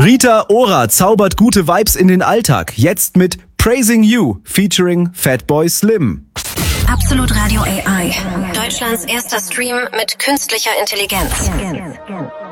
Rita Ora zaubert gute Vibes in den Alltag. Jetzt mit Praising You featuring Fatboy Slim. Absolut Radio AI. Deutschlands erster Stream mit künstlicher Intelligenz.